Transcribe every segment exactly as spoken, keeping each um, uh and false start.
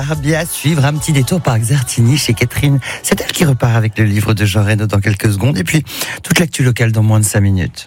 Bien à suivre, un petit détour par Xertigny chez Catherine. C'est elle qui repart avec le livre de Jean Reno dans quelques secondes. Et puis, toute l'actu locale dans moins de cinq minutes.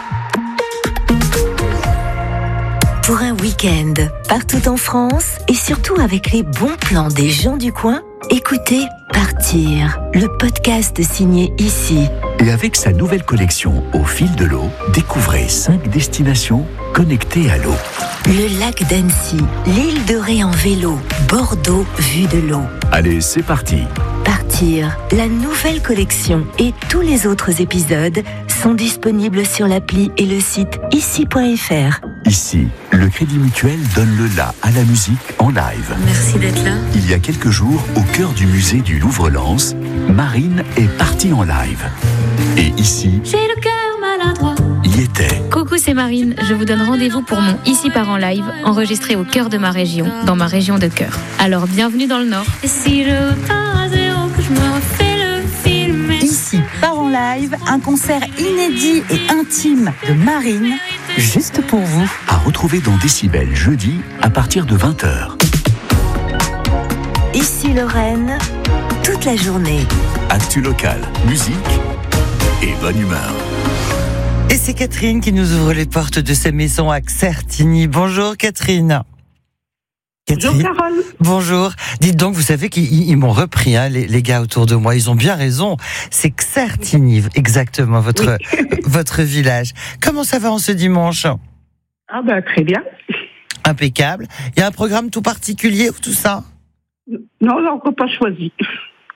Pour un week-end, partout en France et surtout avec les bons plans des gens du coin, écoutez Partir, le podcast signé Ici. Et avec sa nouvelle collection Au fil de l'eau, découvrez cinq destinations connectées à l'eau. Le lac d'Annecy, l'île de Ré en vélo, Bordeaux vue de l'eau. Allez, c'est parti. Partir, la nouvelle collection et tous les autres épisodes sont disponibles sur l'appli et le site ici point f r. Ici, le Crédit Mutuel donne le la à la musique en live. Merci d'être là. Il y a quelques jours, au cœur du musée du Louvre-Lens, Marine est partie en live. Et ici, j'ai le cœur maladroit. Y était. Coucou, c'est Marine. Je vous donne rendez-vous pour mon Ici part en live, enregistré au cœur de ma région, dans ma région de cœur. Alors, bienvenue dans le Nord. Et si je pars à zéro, que je me refais le film. Ici part en live, un concert inédit et intime de Marine, juste pour vous. À retrouver dans Décibel jeudi à partir de vingt heures. Ici Lorraine, toute la journée. Actu locale, musique et bonne humeur. Et c'est Catherine qui nous ouvre les portes de sa maison à Xertigny. Bonjour Catherine. Catherine. Bonjour Carole. Bonjour. Dites donc, vous savez qu'ils ils m'ont repris, hein, les, les gars autour de moi. Ils ont bien raison. C'est Xertigny, exactement, votre, oui. votre village. Comment ça va en ce dimanche ? Ah bah très bien. Impeccable. Il y a un programme tout particulier ou tout ça ? Non, on n'a encore pas choisi. Pardon ?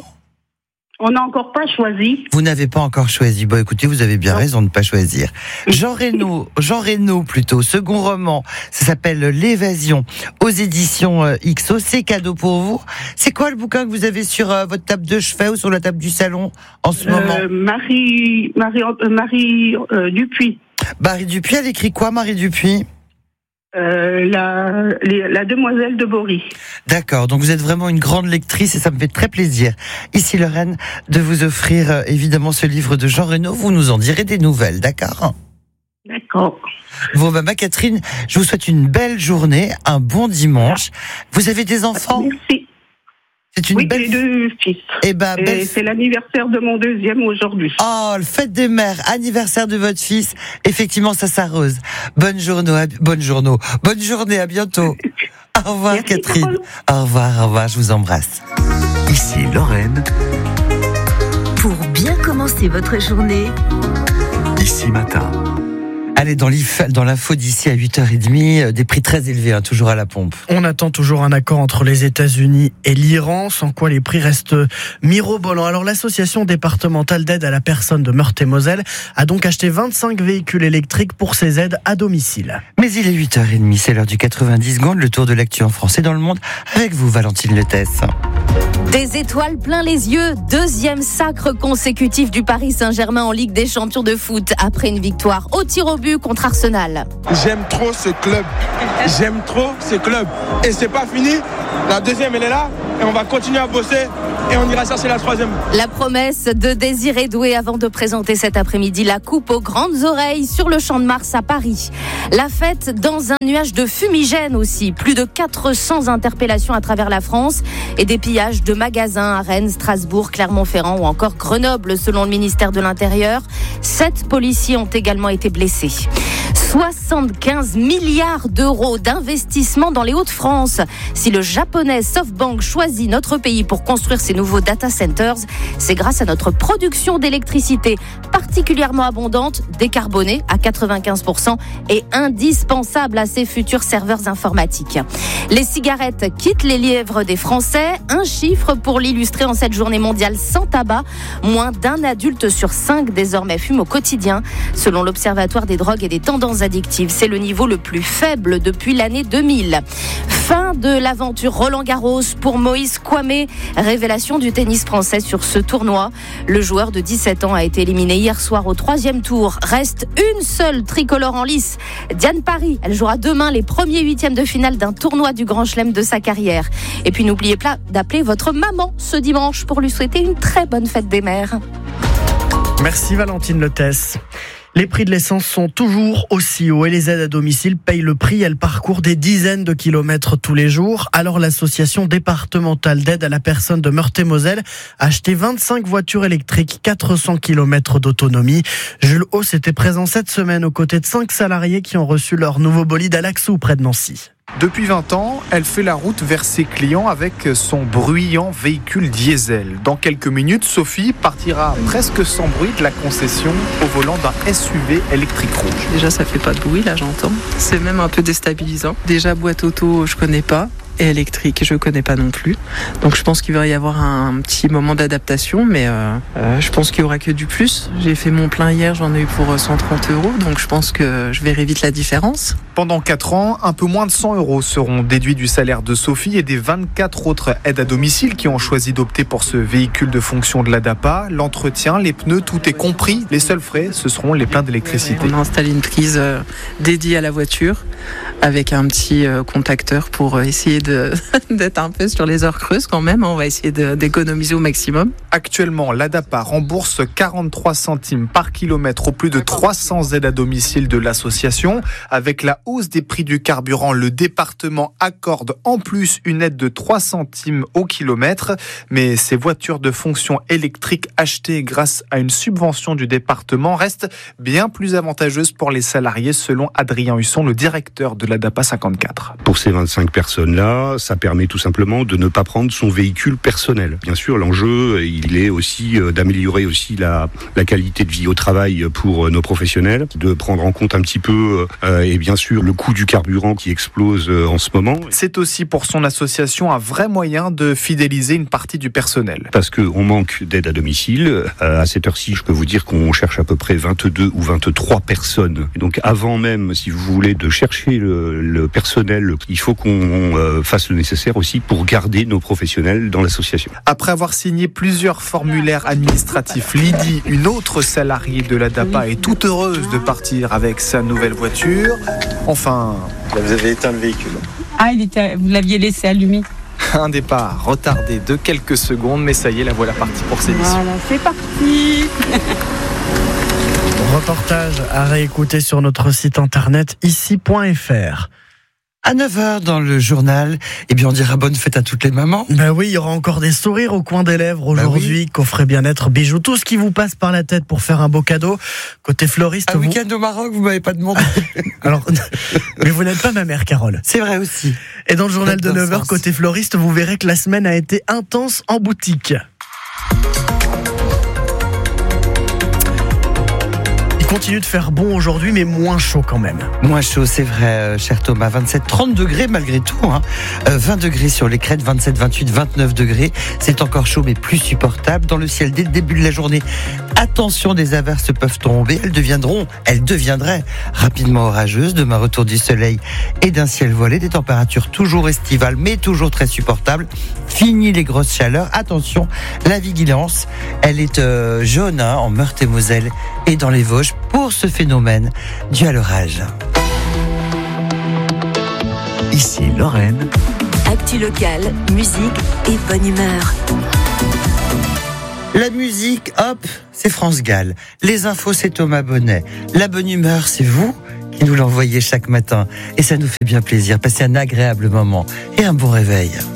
On n'a encore pas choisi. Vous n'avez pas encore choisi. Bon, écoutez, vous avez bien non. raison de ne pas choisir. Jean Reno, Jean Reno plutôt, second roman. Ça s'appelle L'évasion aux éditions euh, X O. C'est cadeau pour vous. C'est quoi le bouquin que vous avez sur euh, votre table de chevet ou sur la table du salon en ce euh, moment ? Marie, Marie, euh, Marie euh, Dupuis. Marie Dupuis, elle écrit quoi, Marie Dupuis ? Euh, la, les, la demoiselle de Bory. D'accord, donc vous êtes vraiment une grande lectrice et ça me fait très plaisir, ici Lorraine, de vous offrir euh, évidemment ce livre de Jean Reno. Vous nous en direz des nouvelles, d'accord ? D'accord. Bon, bah, Catherine, je vous souhaite une belle journée, un bon dimanche. Vous avez des enfants ? Merci. C'est une oui, belle... j'ai deux fils. Eh ben, et belle... c'est l'anniversaire de mon deuxième aujourd'hui. Oh, le fête des mères, anniversaire de votre fils. Effectivement, ça s'arrose. Bonne journée, à... bonne journée, bonne journée, à bientôt. Au revoir, merci, Catherine. Carole. Au revoir, au revoir, je vous embrasse. Ici Lorraine. Pour bien commencer votre journée. Ici matin. Allez, dans l'info d'ici à huit heures trente, des prix très élevés, hein, toujours à la pompe. On attend toujours un accord entre les États-Unis et l'Iran, sans quoi les prix restent mirobolants. Alors l'association départementale d'aide à la personne de Meurthe-et-Moselle a donc acheté vingt-cinq véhicules électriques pour ces aides à domicile. Mais il est huit heures trente, c'est l'heure du quatre-vingt-dix secondes, le tour de l'actu en français dans le monde, avec vous Valentine Letès. Des étoiles plein les yeux, deuxième sacre consécutif du Paris Saint-Germain en Ligue des Champions de foot, après une victoire au tir au but contre Arsenal. J'aime trop ce club, j'aime trop ce club. Et c'est pas fini, la deuxième elle est là, et on va continuer à bosser, et on ira chercher la troisième. La promesse de Désiré Doué avant de présenter cet après-midi la coupe aux grandes oreilles sur le Champ de Mars à Paris. La fête dans un nuage de fumigène aussi, plus de quatre cents interpellations à travers la France et des pillages de magasins à Rennes, Strasbourg, Clermont-Ferrand ou encore Grenoble selon le ministère de l'Intérieur. Sept policiers ont également été blessés. soixante-quinze milliards d'euros d'investissement dans les Hauts-de-France. Si le japonais SoftBank choisit notre pays pour construire ses nouveaux data centers, c'est grâce à notre production d'électricité particulièrement abondante, décarbonée à quatre-vingt-quinze pour cent et indispensable à ses futurs serveurs informatiques. Les cigarettes quittent les lièvres des Français. Un chiffre pour l'illustrer en cette journée mondiale sans tabac. Moins d'un adulte sur cinq désormais fume au quotidien. Selon l'Observatoire des drogues et des tendances addictives, c'est le niveau le plus faible depuis l'année deux mille. Fin de l'aventure Roland-Garros pour Moïse Kouamé. Révélation du tennis français sur ce tournoi. Le joueur de dix-sept ans a été éliminé hier soir au troisième tour. Reste une seule tricolore en lice. Diane Paris, elle jouera demain les premiers huitièmes de finale d'un tournoi du Grand Chelem de sa carrière. Et puis n'oubliez pas d'appeler votre maman ce dimanche pour lui souhaiter une très bonne fête des mères. Merci Valentine Letès. Les prix de l'essence sont toujours aussi hauts et les aides à domicile payent le prix. Elles parcourent des dizaines de kilomètres tous les jours. Alors l'association départementale d'aide à la personne de Meurthe-et-Moselle a acheté vingt-cinq voitures électriques, quatre cents kilomètres d'autonomie. Jules Hauss était présent cette semaine aux côtés de cinq salariés qui ont reçu leur nouveau bolide à Laxou, près de Nancy. Depuis vingt ans, elle fait la route vers ses clients avec son bruyant véhicule diesel. Dans quelques minutes, Sophie partira presque sans bruit de la concession au volant d'un S U V électrique rouge. Déjà, ça fait pas de bruit, là, j'entends. C'est même un peu déstabilisant. Déjà, boîte auto, je connais pas. Et électrique, je connais pas non plus. Donc je pense qu'il va y avoir un petit moment d'adaptation, mais euh, euh, je pense qu'il y aura que du plus. J'ai fait mon plein hier, j'en ai eu pour cent trente euros, donc je pense que je verrai vite la différence. Pendant quatre ans, un peu moins de cent euros seront déduits du salaire de Sophie et des vingt-quatre autres aides à domicile qui ont choisi d'opter pour ce véhicule de fonction de l'A D A P A. L'entretien, les pneus, tout est compris. Les seuls frais, ce seront les pleins d'électricité. On a installé une prise euh, dédiée à la voiture avec un petit euh, contacteur pour euh, essayer de, d'être un peu sur les heures creuses quand même. On va essayer de, d'économiser au maximum. Actuellement, l'A D A P A rembourse quarante-trois centimes par kilomètre aux plus de trois cents aides à domicile de l'association. Avec la hausse des prix du carburant, le département accorde en plus une aide de trois centimes au kilomètre. Mais ces voitures de fonction électrique achetées grâce à une subvention du département restent bien plus avantageuses pour les salariés, selon Adrien Husson, le directeur de l'A D A P A cinquante-quatre. Pour ces vingt-cinq personnes-là, ça permet tout simplement de ne pas prendre son véhicule personnel. Bien sûr, l'enjeu, il est aussi d'améliorer aussi la, la qualité de vie au travail pour nos professionnels, de prendre en compte un petit peu, euh, et bien sûr, le coût du carburant qui explose en ce moment. C'est aussi pour son association un vrai moyen de fidéliser une partie du personnel. Parce qu'on manque d'aide à domicile. À cette heure-ci, je peux vous dire qu'on cherche à peu près vingt-deux ou vingt-trois personnes. Et donc avant même, si vous voulez, de chercher le, le personnel, il faut qu'on euh, fasse le nécessaire aussi pour garder nos professionnels dans l'association. Après avoir signé plusieurs formulaires administratifs, Lydie, une autre salariée de l'A D A P A, est toute heureuse de partir avec sa nouvelle voiture. Enfin... Là, vous avez éteint le véhicule. Ah, il était, vous l'aviez laissé allumé. Un départ retardé de quelques secondes, mais ça y est, la voilà partie pour ses missions. Voilà, c'est parti. Reportage à réécouter sur notre site internet ici point f r. À neuf heures dans le journal, eh bien on dira bonne fête à toutes les mamans. Ben oui, il y aura encore des sourires au coin des lèvres aujourd'hui, ben oui. Coffret bien-être, bijoux, tout ce qui vous passe par la tête pour faire un beau cadeau. Côté fleuriste, un vous... week-end au Maroc, vous m'avez pas demandé. Alors, mais vous n'êtes pas ma mère, Carole. C'est vrai aussi. Et dans le journal de neuf heures, côté fleuriste, vous verrez que la semaine a été intense en boutique. Continue de faire bon aujourd'hui, mais moins chaud quand même. Moins chaud, c'est vrai, euh, cher Thomas. vingt-sept trente degrés malgré tout. Hein. Euh, vingt degrés sur les crêtes, vingt-sept vingt-huit vingt-neuf degrés. C'est encore chaud, mais plus supportable. Dans le ciel, dès le début de la journée, attention, des averses peuvent tomber. Elles deviendront, elles deviendraient rapidement orageuses. Demain, retour du soleil et d'un ciel voilé. Des températures toujours estivales, mais toujours très supportables. Fini les grosses chaleurs. Attention, la vigilance, elle est euh, jaune hein, en Meurthe-et-Moselle et dans les Vosges pour ce phénomène dû à l'orage. Ici Lorraine. Actu locale, musique et bonne humeur. La musique, hop, c'est France Gall. Les infos, c'est Thomas Bonnet. La bonne humeur, c'est vous qui nous l'envoyez chaque matin. Et ça nous fait bien plaisir. Passez un agréable moment et un bon réveil.